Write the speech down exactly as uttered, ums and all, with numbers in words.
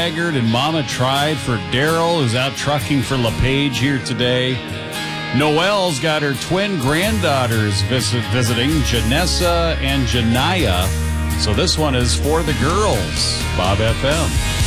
Taggart and Mama Tried for Daryl, who's out trucking for LePage here today. Noelle's got her twin granddaughters visit, visiting, Janessa and Janaya. So this one is for the girls, Bob F M.